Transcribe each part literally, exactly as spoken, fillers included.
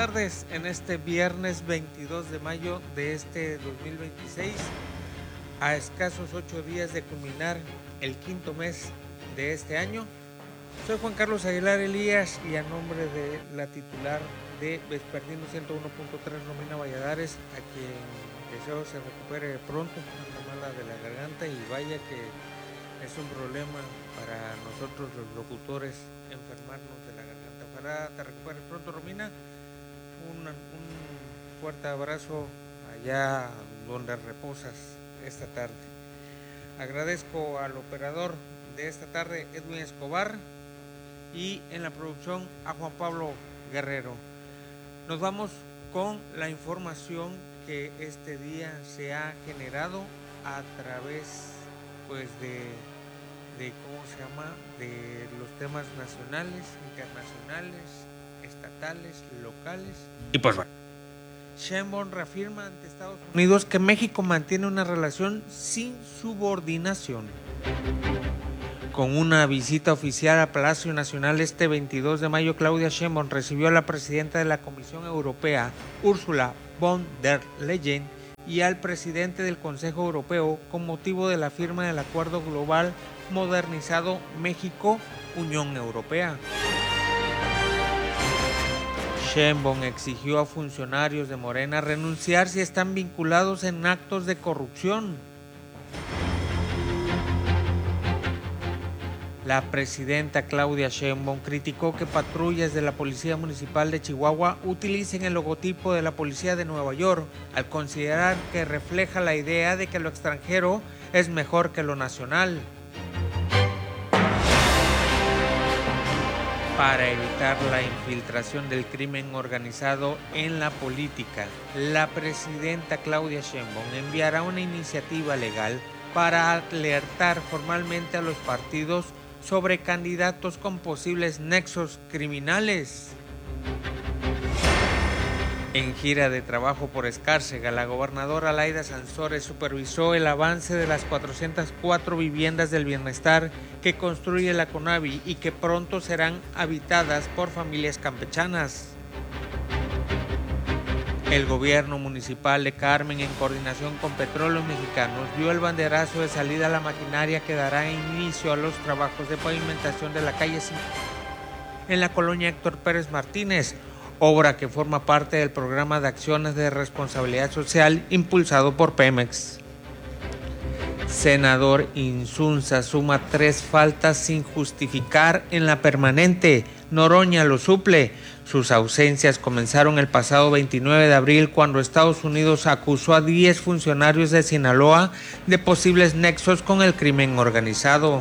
tardes en este viernes veintidós de mayo de este dos mil veintiséis, a escasos ocho días de culminar el quinto mes de este año. Soy Juan Carlos Aguilar Elías y a nombre de la titular de Vespertino ciento uno punto tres, Romina Valladares, a quien deseo se recupere pronto, anda mala de la garganta y vaya que es un problema para nosotros los locutores enfermarnos de la garganta. Ojalá te recuperes pronto, Romina. Un, un fuerte abrazo allá donde reposas esta tarde. Agradezco al operador de esta tarde, Edwin Escobar, y en la producción a Juan Pablo Guerrero. Nos vamos con la información que este día se ha generado a través pues de, de ¿cómo se llama? de los temas nacionales, internacionales, estatales, locales. Y pues bueno, Sheinbaum reafirma ante Estados Unidos que México mantiene una relación sin subordinación. Con una visita oficial a Palacio Nacional este veintidós de mayo, Claudia Sheinbaum recibió a la presidenta de la Comisión Europea, Ursula von der Leyen, y al presidente del Consejo Europeo con motivo de la firma del Acuerdo Global Modernizado México-Unión Europea. Sheinbaum exigió a funcionarios de Morena renunciar si están vinculados en actos de corrupción. La presidenta Claudia Sheinbaum criticó que patrullas de la Policía Municipal de Chihuahua utilicen el logotipo de la Policía de Nueva York, al considerar que refleja la idea de que lo extranjero es mejor que lo nacional. Para evitar la infiltración del crimen organizado en la política, la presidenta Claudia Sheinbaum enviará una iniciativa legal para alertar formalmente a los partidos sobre candidatos con posibles nexos criminales. En gira de trabajo por Escárcega, la gobernadora Laida Sansores supervisó el avance de las cuatrocientas cuatro viviendas del bienestar que construye la CONAVI y que pronto serán habitadas por familias campechanas. El gobierno municipal de Carmen, en coordinación con Petróleos Mexicanos, dio el banderazo de salida a la maquinaria que dará inicio a los trabajos de pavimentación de la calle cinco en la colonia Héctor Pérez Martínez, obra que forma parte del programa de acciones de responsabilidad social impulsado por Pemex. Senador Insunza suma tres faltas sin justificar en la permanente. Noroña lo suple. Sus ausencias comenzaron el pasado veintinueve de abril, cuando Estados Unidos acusó a diez funcionarios de Sinaloa de posibles nexos con el crimen organizado.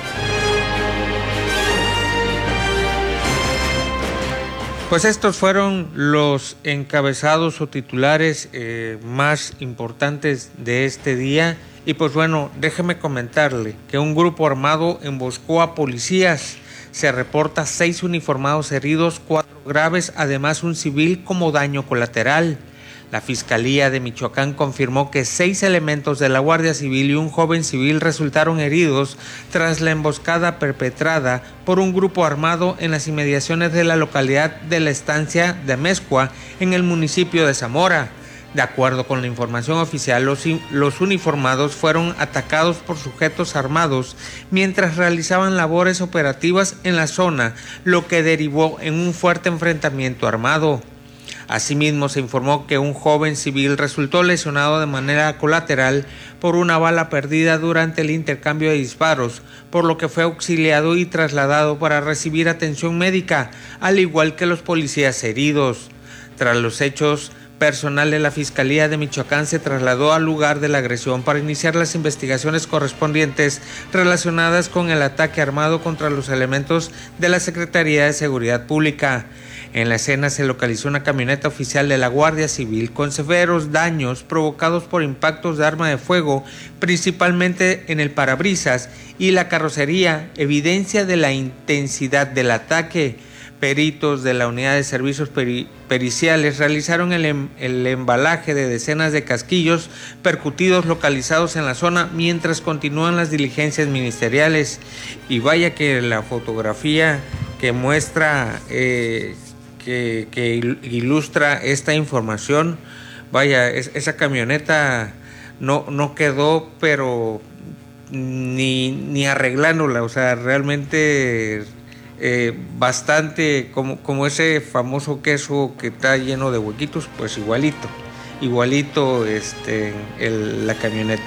Pues estos fueron los encabezados o titulares eh, más importantes de este día. Y pues bueno, déjeme comentarle que un grupo armado emboscó a policías. Se reporta seis uniformados heridos, cuatro graves, además un civil como daño colateral. La Fiscalía de Michoacán confirmó que seis elementos de la Guardia Civil y un joven civil resultaron heridos tras la emboscada perpetrada por un grupo armado en las inmediaciones de la localidad de la Estancia de Amezcua, en el municipio de Zamora. De acuerdo con la información oficial, los, los uniformados fueron atacados por sujetos armados mientras realizaban labores operativas en la zona, lo que derivó en un fuerte enfrentamiento armado. Asimismo, se informó que un joven civil resultó lesionado de manera colateral por una bala perdida durante el intercambio de disparos, por lo que fue auxiliado y trasladado para recibir atención médica, al igual que los policías heridos. Tras los hechos, personal de la Fiscalía de Michoacán se trasladó al lugar de la agresión para iniciar las investigaciones correspondientes relacionadas con el ataque armado contra los elementos de la Secretaría de Seguridad Pública. En la escena se localizó una camioneta oficial de la Guardia Civil con severos daños provocados por impactos de arma de fuego, principalmente en el parabrisas y la carrocería, evidencia de la intensidad del ataque. Peritos de la Unidad de Servicios Peri- Periciales realizaron el, em- el embalaje de decenas de casquillos percutidos localizados en la zona mientras continúan las diligencias ministeriales. Y vaya que la fotografía que muestra eh, que que, que ilustra esta información. Vaya, es, esa camioneta no, no quedó, pero ni, ni arreglándola, o sea, realmente eh, bastante como, como ese famoso queso que está lleno de huequitos, pues igualito, igualito este, el, la camioneta.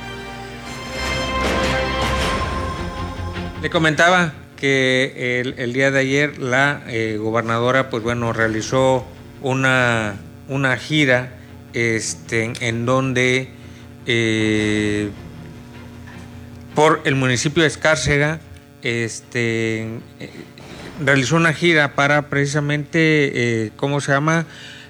Le comentaba que el, el día de ayer la eh, gobernadora, pues bueno, realizó una, una gira este, en donde eh, por el municipio de Escárcega este, eh, realizó una gira para precisamente, eh, ¿cómo se llama?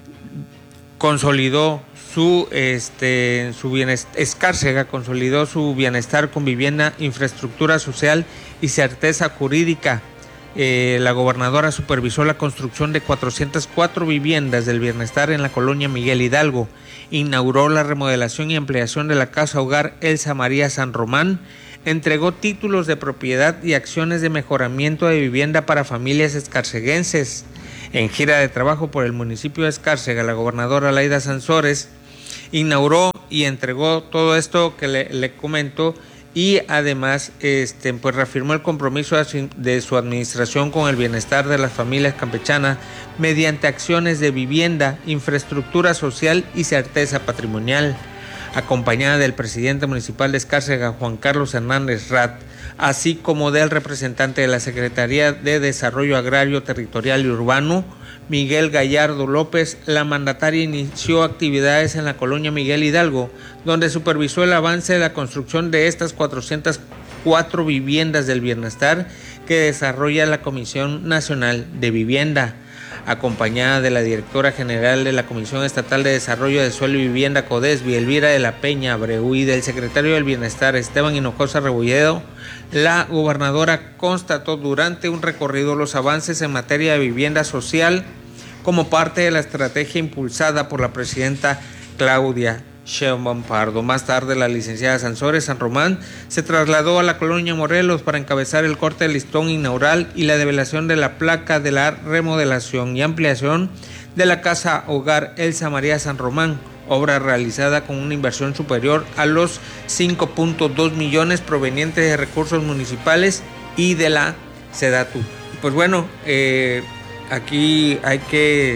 Consolidó su, este, su bienestar, Escárcega consolidó su bienestar con vivienda, infraestructura social y certeza jurídica. Eh, la gobernadora supervisó la construcción de cuatrocientas cuatro viviendas del bienestar en la colonia Miguel Hidalgo. Inauguró la remodelación y ampliación de la casa hogar Elsa María San Román. Entregó títulos de propiedad y acciones de mejoramiento de vivienda para familias escarceguenses. En gira de trabajo por el municipio de Escárcega, la gobernadora Laida Sansores inauguró y entregó todo esto que le, le comento, y además este, pues reafirmó el compromiso de su administración con el bienestar de las familias campechanas mediante acciones de vivienda, infraestructura social y certeza patrimonial. Acompañada del presidente municipal de Escárcega, Juan Carlos Hernández Rat, así como del representante de la Secretaría de Desarrollo Agrario, Territorial y Urbano, Miguel Gallardo López, la mandataria inició actividades en la colonia Miguel Hidalgo, donde supervisó el avance de la construcción de estas cuatrocientas cuatro viviendas del bienestar que desarrolla la Comisión Nacional de Vivienda. Acompañada de la directora general de la Comisión Estatal de Desarrollo de Suelo y Vivienda, CODESBI, Elvira de la Peña Abreu, y del secretario del Bienestar, Esteban Hinojosa Rebolledo, la gobernadora constató durante un recorrido los avances en materia de vivienda social como parte de la estrategia impulsada por la presidenta Claudia Sheinbaum Pardo. Más tarde, la licenciada Sansores San Román se trasladó a la colonia Morelos para encabezar el corte del listón inaugural y la develación de la placa de la remodelación y ampliación de la casa hogar Elsa María San Román, obra realizada con una inversión superior a los cinco punto dos millones provenientes de recursos municipales y de la SEDATU. Pues bueno, eh, aquí hay que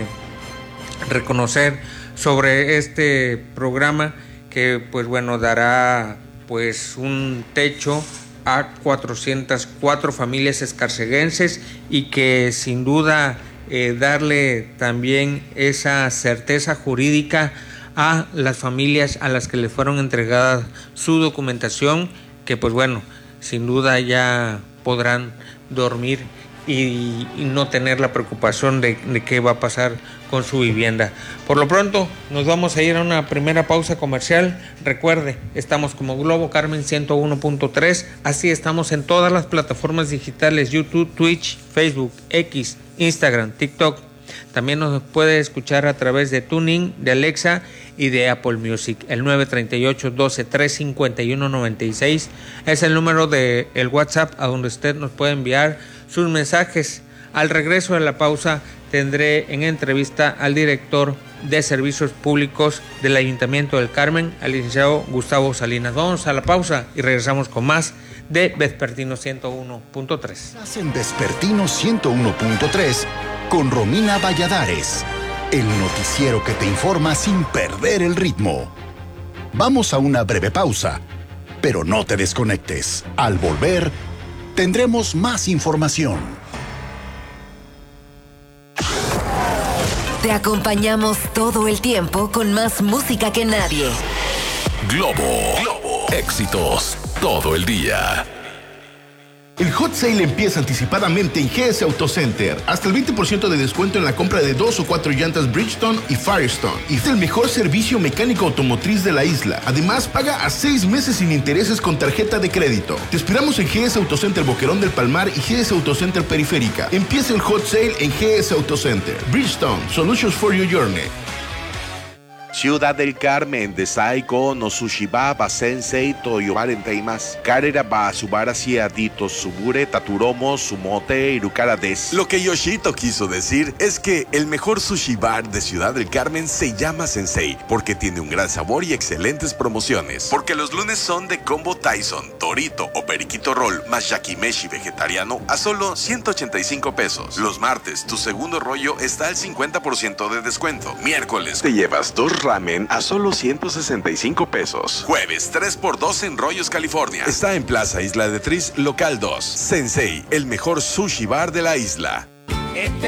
reconocer sobre este programa que pues bueno dará pues un techo a cuatrocientas cuatro familias escarceguenses y que sin duda eh, darle también esa certeza jurídica a las familias a las que le fueron entregadas su documentación, que pues bueno, sin duda ya podrán dormir y, y no tener la preocupación de, de qué va a pasar con su vivienda. Por lo pronto nos vamos a ir a una primera pausa comercial. Recuerde, estamos como Globo Carmen ciento uno punto tres, así estamos en todas las plataformas digitales: YouTube, Twitch, Facebook, X, Instagram, TikTok. También nos puede escuchar a través de TuneIn, de Alexa y de Apple Music. El nueve tres ocho, doce, tres cincuenta y uno, noventa y seis es el número de el WhatsApp a donde usted nos puede enviar sus mensajes. Al regreso de la pausa tendré en entrevista al director de Servicios Públicos del Ayuntamiento del Carmen, al licenciado Gustavo Salinas. Vamos a la pausa y regresamos con más de Vespertino ciento uno punto tres. Estás en Vespertino ciento uno punto tres con Romina Valladares, el noticiero que te informa sin perder el ritmo. Vamos a una breve pausa, pero no te desconectes. Al volver, tendremos más información. Te acompañamos todo el tiempo con más música que nadie. Globo, Globo, éxitos todo el día. El Hot Sale empieza anticipadamente en G S Auto Center. Hasta el veinte por ciento de descuento en la compra de dos o cuatro llantas Bridgestone y Firestone. Y es el mejor servicio mecánico automotriz de la isla. Además, paga a seis meses sin intereses con tarjeta de crédito. Te esperamos en G S Auto Center Boquerón del Palmar y G S Auto Center Periférica. Empieza el Hot Sale en G S Auto Center. Bridgestone, Solutions for Your Journey. Ciudad del Carmen, Desaiko no Sushiba ba Sensei to yobarenteimasu. Karera ba subarasia dito subure taturomo sumote irukara desu. Lo que Yoshito quiso decir es que el mejor sushi bar de Ciudad del Carmen se llama Sensei, porque tiene un gran sabor y excelentes promociones. Porque los lunes son de combo Tyson, Dorito o Periquito Roll más yakimeshi vegetariano a solo ciento ochenta y cinco pesos. Los martes, tu segundo rollo está al cincuenta por ciento de descuento. Miércoles, te llevas dos ramen a solo ciento sesenta y cinco pesos. Jueves, tres por dos en Rollos, California. Está en Plaza Isla de Tris, local dos. Sensei, el mejor sushi bar de la isla.